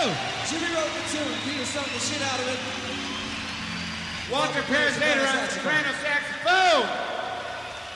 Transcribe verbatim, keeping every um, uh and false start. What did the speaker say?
Jimmy wrote the tune. Peter sung the shit out of it. Walter Pears later on soprano